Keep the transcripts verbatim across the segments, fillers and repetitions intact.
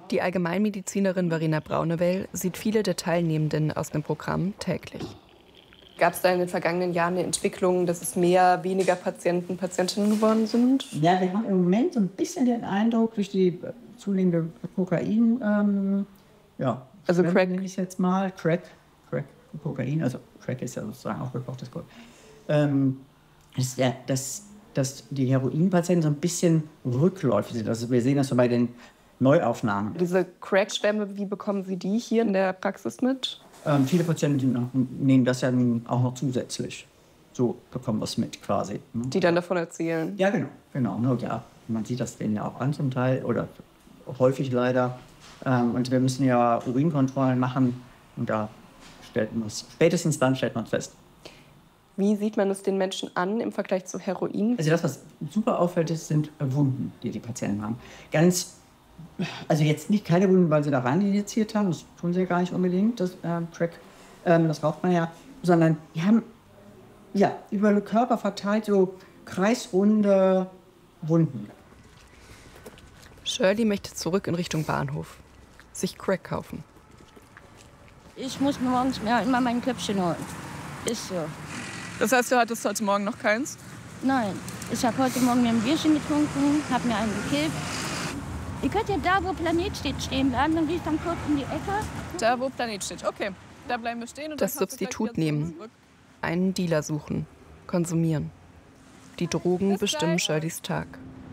Die Allgemeinmedizinerin Verena Braunewell sieht viele der Teilnehmenden aus dem Programm täglich. Gab es da in den vergangenen Jahren eine Entwicklung, dass es mehr, weniger Patienten, Patientinnen geworden sind? Ja, wir haben im Moment so ein bisschen den Eindruck, durch die zunehmende Kokain, ähm, ja, also Crack, nenne ich jetzt mal, Crack, Crack, Kokain, also Crack ist ja sozusagen auch gekochtes Gold, ähm, ist ja, dass, dass die Heroinpatienten so ein bisschen rückläufig sind. Also wir sehen das so bei den Neuaufnahmen. Diese Crack-Schwämme, wie bekommen Sie die hier in der Praxis mit? Ähm, viele Patienten nehmen das ja auch noch zusätzlich. So bekommen wir es mit quasi. Ne? Die dann davon erzählen? Ja, genau. genau ne? Ja, man sieht das denen ja auch an zum Teil oder häufig leider. Ähm, und wir müssen ja Urinkontrollen machen und da stellt man es, spätestens dann stellt man es fest. Wie sieht man es den Menschen an im Vergleich zu Heroin? Also das, was super auffällt, sind Wunden, die die Patienten haben. Ganz Also jetzt nicht keine Wunden, weil sie da rein injiziert haben, das tun sie ja gar nicht unbedingt, das äh, Crack, ähm, das raucht man ja, sondern die haben ja, über den Körper verteilt so kreisrunde Wunden. Shirley möchte zurück in Richtung Bahnhof, sich Crack kaufen. Ich muss morgens mir immer mein Köpfchen holen. Ist so. Das heißt, du hattest heute Morgen noch keins? Nein, ich habe heute Morgen mir ein Bierchen getrunken, habe mir einen gekippt. Ihr könnt ja da, wo Planet steht, stehen bleiben, dann gehe ich dann kurz in die Ecke. Da, wo Planet steht, okay. Da bleiben wir stehen. Und das Substitut nehmen, einen Dealer suchen, konsumieren. Die Drogen bestimmen Shirleys Tag.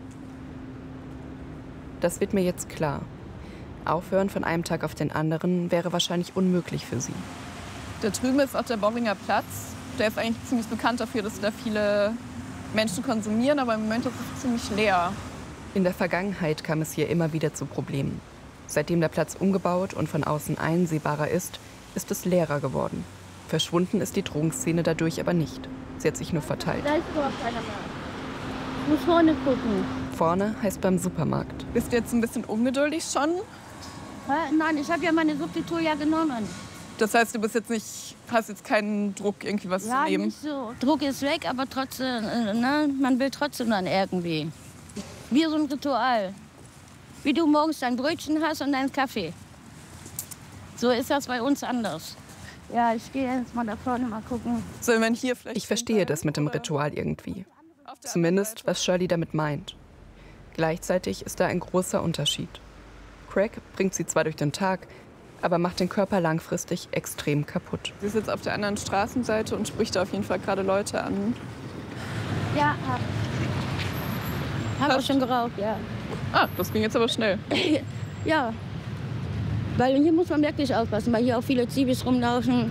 Das wird mir jetzt klar. Aufhören von einem Tag auf den anderen wäre wahrscheinlich unmöglich für sie. Da drüben ist auch der Bohringer Platz. Der ist eigentlich ziemlich bekannt dafür, dass da viele Menschen konsumieren, aber im Moment ist es ziemlich leer. In der Vergangenheit kam es hier immer wieder zu Problemen. Seitdem der Platz umgebaut und von außen einsehbarer ist, ist es leerer geworden. Verschwunden ist die Drogenszene dadurch aber nicht. Sie hat sich nur verteilt. Da ist überhaupt keiner mehr. Ich muss vorne gucken. Vorne heißt beim Supermarkt. Bist du jetzt ein bisschen ungeduldig schon? Nein, ich habe ja meine Substitut ja genommen. Das heißt, du bist jetzt nicht, hast jetzt keinen Druck, irgendwie was ja, zu nehmen? Nicht so. Druck ist weg, aber trotzdem, ne, man will trotzdem dann irgendwie. Wie so ein Ritual. Wie du morgens dein Brötchen hast und deinen Kaffee. So ist das bei uns anders. Ja, ich gehe jetzt mal da vorne mal gucken. Soll man hier vielleicht ich verstehe das mit dem Ritual irgendwie. Zumindest, was Shirley damit meint. Gleichzeitig ist da ein großer Unterschied. Crack bringt sie zwar durch den Tag, aber macht den Körper langfristig extrem kaputt. Sie ist jetzt auf der anderen Straßenseite und spricht da auf jeden Fall gerade Leute an. Ja, hab. Hab auch schon geraucht, ja. Ah, das ging jetzt aber schnell. Ja, weil hier muss man wirklich aufpassen, weil hier auch viele Zivis rumlaufen.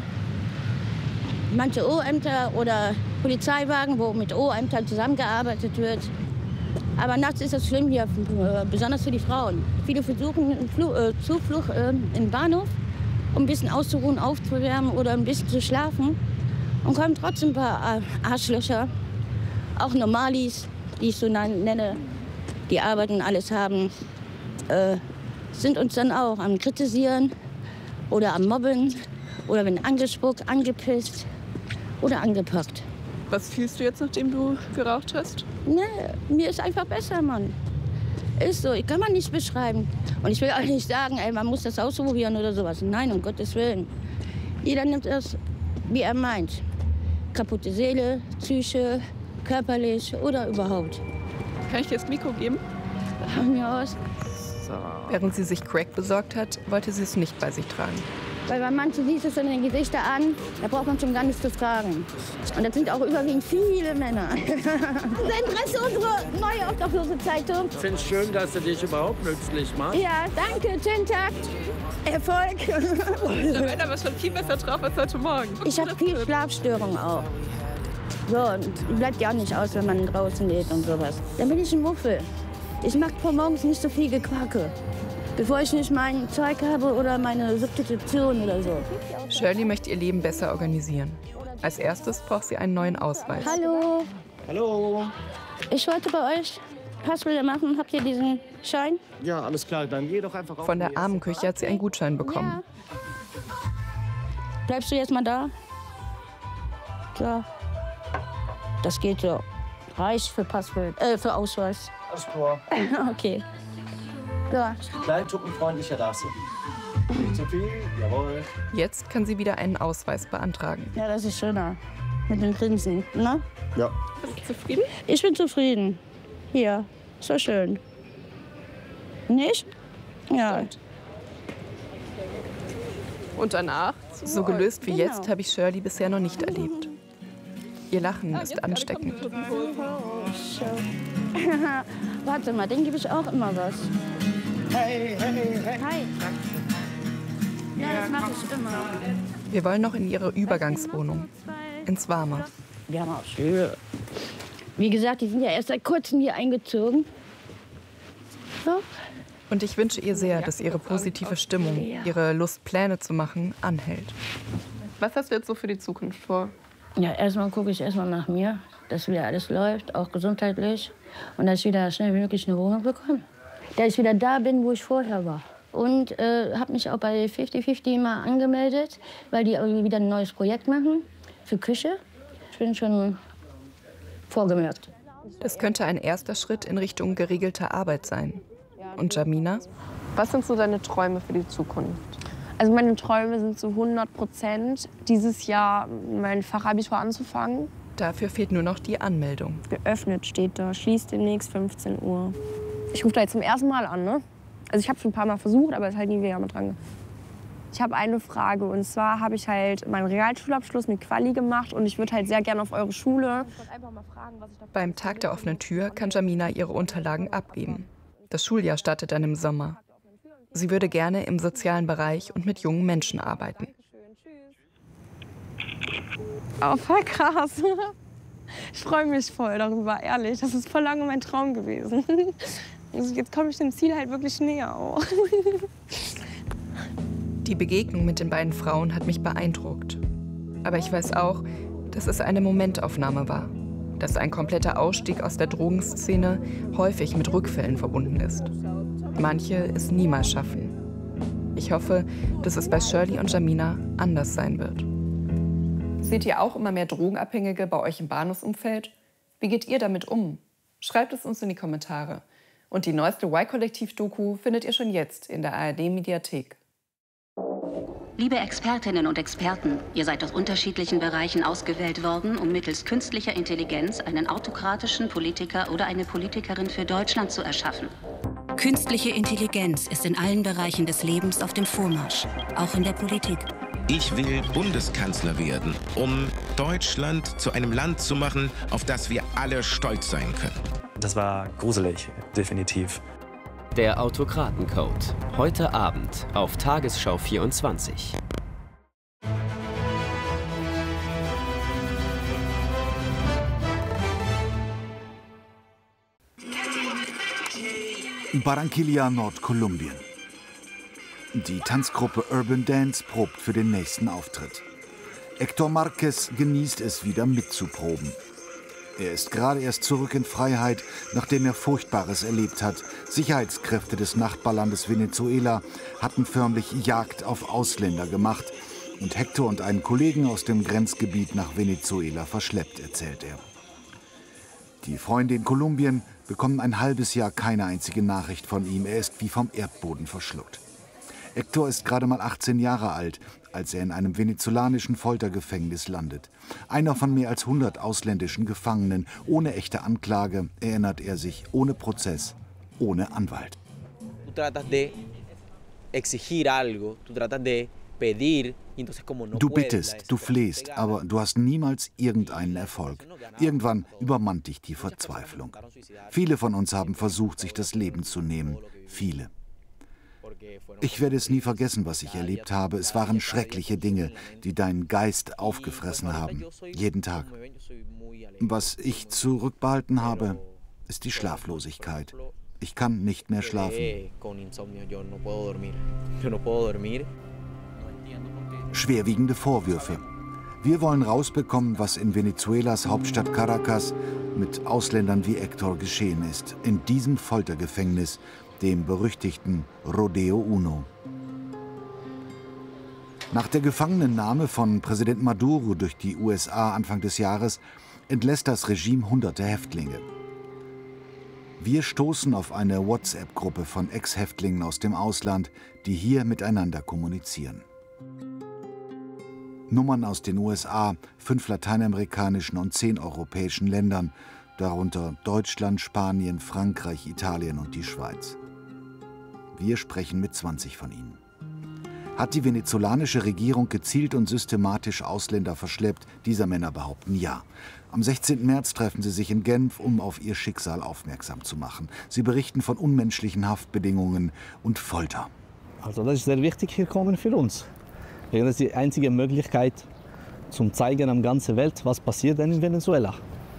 Manche O-Ämter oder Polizeiwagen, wo mit O-Ämtern zusammengearbeitet wird. Aber nachts ist das schlimm hier, besonders für die Frauen. Viele versuchen Fl äh, Zuflucht äh, im Bahnhof, um ein bisschen auszuruhen, aufzuwärmen oder ein bisschen zu schlafen. Und kommen trotzdem ein paar Arschlöcher, auch Normalis, die ich so nenne, die arbeiten, alles haben, äh, sind uns dann auch am Kritisieren oder am Mobben oder wenn angespuckt, angepisst oder angepackt. Was fühlst du jetzt, nachdem du geraucht hast? Ne, mir ist einfach besser, Mann. Ist so, ich kann man nicht beschreiben. Und ich will auch nicht sagen, ey, man muss das ausprobieren oder sowas. Nein, um Gottes Willen. Jeder nimmt das, wie er meint. Kaputte Seele, Psyche, körperlich oder überhaupt. Kann ich dir das Mikro geben? Von mir aus. So. Während sie sich Crack besorgt hat, wollte sie es nicht bei sich tragen. Weil bei manchen sieht es in den Gesichtern an, da braucht man schon gar nichts zu fragen. Und das sind auch überwiegend viele Männer. Das Interesse unserer neue obdachlose Zeitung. Ich finde es schön, dass du dich überhaupt nützlich machst. Ja, danke, schönen Tag. Erfolg. Der Männer war schon viel besser drauf als heute Morgen. Ich habe viel Schlafstörungen auch. So, und bleibt ja auch nicht aus, wenn man draußen lebt und sowas. Dann bin ich ein Muffel. Ich mag vor morgens nicht so viel Gequacke, bevor ich nicht mein Zeug habe oder meine Substitution oder so. Shirley möchte ihr Leben besser organisieren. Als erstes braucht sie einen neuen Ausweis. Hallo. Hallo. Ich wollte bei euch Passbilder machen. Habt ihr diesen Schein? Ja, alles klar. Dann geh doch einfach auf. Von der Armenküche hat sie einen Gutschein bekommen. Ja. Bleibst du jetzt mal da? So. Das geht so. Reicht für Passbild, äh, für Ausweis. Alles klar. Okay. So. Kleintuppenfreundlicher darfst du. Nicht zu viel, jawohl. Jetzt kann sie wieder einen Ausweis beantragen. Ja, das ist schöner. Mit dem Grinsen, ne? Ja. Bist du zufrieden? Ich bin zufrieden. Hier, so schön. Nicht? Ja. Und danach? So gelöst wie Genau. jetzt habe ich Shirley bisher noch nicht erlebt. Ihr Lachen ist ansteckend. Warte mal, den gebe ich auch immer was. Hey, hey, hey. Hi. Ja, das mache ich immer. Wir wollen noch in ihre Übergangswohnung, ins Warme. Wir haben auch Stühle. Wie gesagt, die sind ja erst seit kurzem hier eingezogen. So. Und ich wünsche ihr sehr, dass ihre positive Stimmung, ihre Lust, Pläne zu machen, anhält. Was hast du jetzt so für die Zukunft vor? Ja, erstmal gucke ich erstmal nach mir, dass wieder alles läuft, auch gesundheitlich. Und dass ich wieder schnell wie möglich eine Wohnung bekomme. Dass ich wieder da bin, wo ich vorher war. Und äh, habe mich auch bei fifty fifty mal angemeldet, weil die irgendwie wieder ein neues Projekt machen für Küche. Ich bin schon vorgemerkt. Das könnte ein erster Schritt in Richtung geregelter Arbeit sein. Und Jamina? Was sind so deine Träume für die Zukunft? Also meine Träume sind zu hundert Prozent, dieses Jahr mein Fachabitur anzufangen. Dafür fehlt nur noch die Anmeldung. Geöffnet steht da, schließt demnächst fünfzehn Uhr. Ich rufe da jetzt zum ersten Mal an, ne? Also ich habe schon ein paar Mal versucht, aber es ist halt nie wieder mit dran. Ich habe eine Frage und zwar habe ich halt meinen Realschulabschluss mit Quali gemacht und ich würde halt sehr gerne auf eure Schule. Beim Tag der offenen Tür kann Jamina ihre Unterlagen abgeben. Das Schuljahr startet dann im Sommer. Sie würde gerne im sozialen Bereich und mit jungen Menschen arbeiten. Oh, voll krass. Ich freue mich voll darüber, ehrlich. Das ist voll lange mein Traum gewesen. Also jetzt komme ich dem Ziel halt wirklich näher auch. Die Begegnung mit den beiden Frauen hat mich beeindruckt. Aber ich weiß auch, dass es eine Momentaufnahme war. Dass ein kompletter Ausstieg aus der Drogenszene häufig mit Rückfällen verbunden ist. Manche es niemals schaffen. Ich hoffe, dass es bei Shirley und Jamina anders sein wird. Seht ihr auch immer mehr Drogenabhängige bei euch im Bahnhofsumfeld? Wie geht ihr damit um? Schreibt es uns in die Kommentare. Und die neueste Y-Kollektiv-Doku findet ihr schon jetzt in der A R D-Mediathek. Liebe Expertinnen und Experten, ihr seid aus unterschiedlichen Bereichen ausgewählt worden, um mittels künstlicher Intelligenz einen autokratischen Politiker oder eine Politikerin für Deutschland zu erschaffen. Künstliche Intelligenz ist in allen Bereichen des Lebens auf dem Vormarsch, auch in der Politik. Ich will Bundeskanzler werden, um Deutschland zu einem Land zu machen, auf das wir alle stolz sein können. Das war gruselig, definitiv. Der Autokratencode. Heute Abend auf Tagesschau vierundzwanzig. Barranquilla, Nordkolumbien. Die Tanzgruppe Urban Dance probt für den nächsten Auftritt. Hector Marquez genießt es wieder mitzuproben. Er ist gerade erst zurück in Freiheit, nachdem er Furchtbares erlebt hat. Sicherheitskräfte des Nachbarlandes Venezuela hatten förmlich Jagd auf Ausländer gemacht und Hector und einen Kollegen aus dem Grenzgebiet nach Venezuela verschleppt, erzählt er. Die Freunde in Kolumbien bekommen ein halbes Jahr keine einzige Nachricht von ihm. Er ist wie vom Erdboden verschluckt. Hector ist gerade mal achtzehn Jahre alt, als er in einem venezolanischen Foltergefängnis landet. Einer von mehr als hundert ausländischen Gefangenen. Ohne echte Anklage, erinnert er sich, ohne Prozess, ohne Anwalt. Du bittest, du flehst, aber du hast niemals irgendeinen Erfolg. Irgendwann übermannt dich die Verzweiflung. Viele von uns haben versucht, sich das Leben zu nehmen. Viele. Ich werde es nie vergessen, was ich erlebt habe. Es waren schreckliche Dinge, die deinen Geist aufgefressen haben. Jeden Tag. Was ich zurückbehalten habe, ist die Schlaflosigkeit. Ich kann nicht mehr schlafen. Schwerwiegende Vorwürfe. Wir wollen rausbekommen, was in Venezuelas Hauptstadt Caracas mit Ausländern wie Hector geschehen ist. In diesem Foltergefängnis, dem berüchtigten Rodeo Uno. Nach der Gefangenennahme von Präsident Maduro durch die U S A Anfang des Jahres entlässt das Regime hunderte Häftlinge. Wir stoßen auf eine WhatsApp-Gruppe von Ex-Häftlingen aus dem Ausland, die hier miteinander kommunizieren. Nummern aus den U S A, fünf lateinamerikanischen und zehn europäischen Ländern, darunter Deutschland, Spanien, Frankreich, Italien und die Schweiz. Wir sprechen mit zwanzig von ihnen. Hat die venezolanische Regierung gezielt und systematisch Ausländer verschleppt? Dieser Männer behaupten ja. Am sechzehnten März treffen sie sich in Genf, um auf ihr Schicksal aufmerksam zu machen. Sie berichten von unmenschlichen Haftbedingungen und Folter. Also das ist sehr wichtig hier kommen für uns. Das ist die einzige Möglichkeit, zum zeigen an der ganzen Welt, was passiert denn in Venezuela.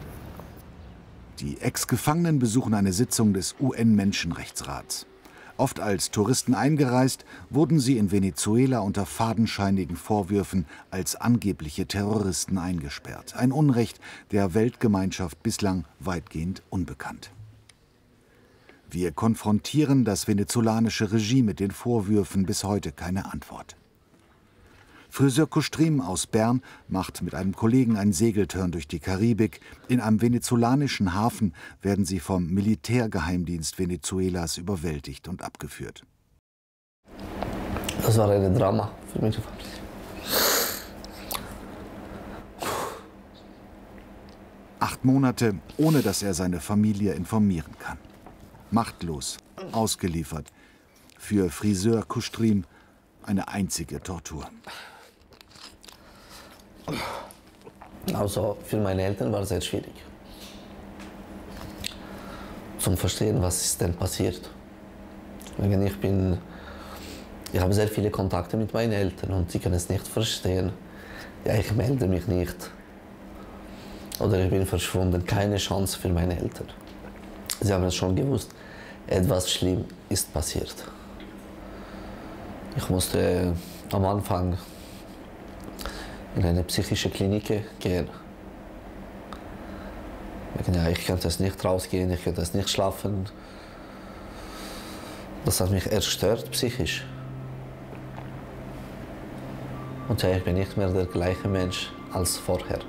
Die Ex-Gefangenen besuchen eine Sitzung des U N-Menschenrechtsrats. Oft als Touristen eingereist, wurden sie in Venezuela unter fadenscheinigen Vorwürfen als angebliche Terroristen eingesperrt. Ein Unrecht der Weltgemeinschaft bislang weitgehend unbekannt. Wir konfrontieren das venezolanische Regime mit den Vorwürfen, bis heute keine Antwort. Friseur Kostrim aus Bern macht mit einem Kollegen einen Segeltörn durch die Karibik. In einem venezolanischen Hafen werden sie vom Militärgeheimdienst Venezuelas überwältigt und abgeführt. Das war ein Drama für mich. Acht Monate, ohne dass er seine Familie informieren kann. Machtlos, ausgeliefert. Für Friseur Kostrim eine einzige Tortur. Also für meine Eltern war es sehr schwierig. Zum Verstehen, was ist denn passiert. Ich, bin, ich habe sehr viele Kontakte mit meinen Eltern und sie können es nicht verstehen. Ja, ich melde mich nicht. Oder ich bin verschwunden. Keine Chance für meine Eltern. Sie haben es schon gewusst, etwas Schlimmes ist passiert. Ich musste am Anfang in eine psychische Klinik gehen. Ja, ich konnte es nicht rausgehen, ich konnte es nicht schlafen. Das hat mich erstört psychisch. Und ja, ich bin nicht mehr der gleiche Mensch als vorher.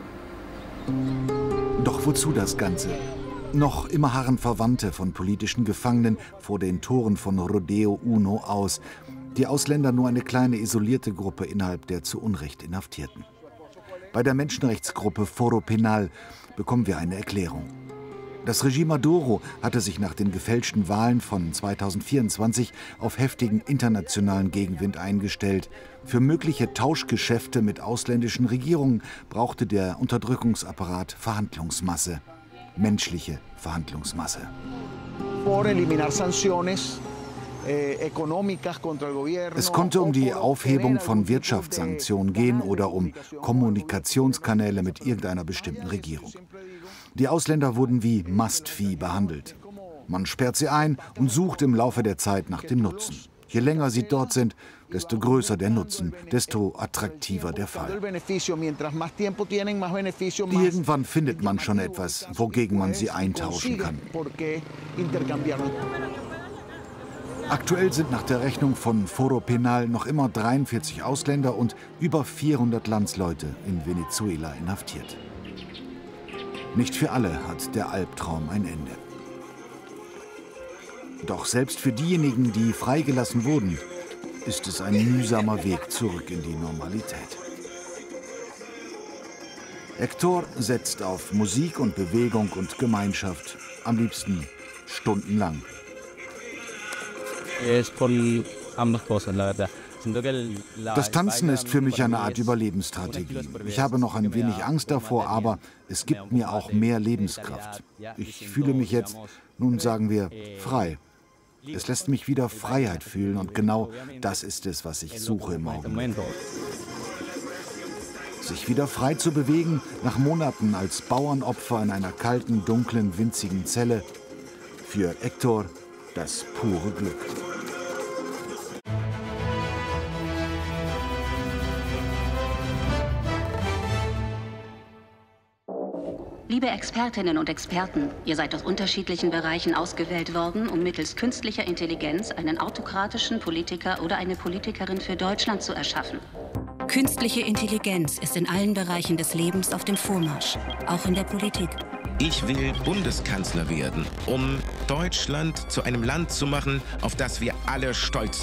Doch wozu das Ganze? Noch immer harren Verwandte von politischen Gefangenen vor den Toren von Rodeo Uno aus. Die Ausländer nur eine kleine isolierte Gruppe innerhalb der zu Unrecht Inhaftierten. Bei der Menschenrechtsgruppe Foro Penal bekommen wir eine Erklärung. Das Regime Maduro hatte sich nach den gefälschten Wahlen von zweitausendvierundzwanzig auf heftigen internationalen Gegenwind eingestellt. Für mögliche Tauschgeschäfte mit ausländischen Regierungen brauchte der Unterdrückungsapparat Verhandlungsmasse. Menschliche Verhandlungsmasse. Por eliminar sanciones. Es konnte um die Aufhebung von Wirtschaftssanktionen gehen oder um Kommunikationskanäle mit irgendeiner bestimmten Regierung. Die Ausländer wurden wie Mastvieh behandelt. Man sperrt sie ein und sucht im Laufe der Zeit nach dem Nutzen. Je länger sie dort sind, desto größer der Nutzen, desto attraktiver der Fall. Irgendwann findet man schon etwas, wogegen man sie eintauschen kann. Aktuell sind nach der Rechnung von Foro Penal noch immer dreiundvierzig Ausländer und über vierhundert Landsleute in Venezuela inhaftiert. Nicht für alle hat der Albtraum ein Ende. Doch selbst für diejenigen, die freigelassen wurden, ist es ein mühsamer Weg zurück in die Normalität. Hector setzt auf Musik und Bewegung und Gemeinschaft, am liebsten stundenlang. Das Tanzen ist für mich eine Art Überlebensstrategie. Ich habe noch ein wenig Angst davor, aber es gibt mir auch mehr Lebenskraft. Ich fühle mich jetzt, nun sagen wir, frei. Es lässt mich wieder Freiheit fühlen und genau das ist es, was ich suche im Augenblick. Sich wieder frei zu bewegen, nach Monaten als Bauernopfer in einer kalten, dunklen, winzigen Zelle. Für Hector das pure Glück. Liebe Expertinnen und Experten, ihr seid aus unterschiedlichen Bereichen ausgewählt worden, um mittels künstlicher Intelligenz einen autokratischen Politiker oder eine Politikerin für Deutschland zu erschaffen. Künstliche Intelligenz ist in allen Bereichen des Lebens auf dem Vormarsch, auch in der Politik. Ich will Bundeskanzler werden, um Deutschland zu einem Land zu machen, auf das wir alle stolz sind.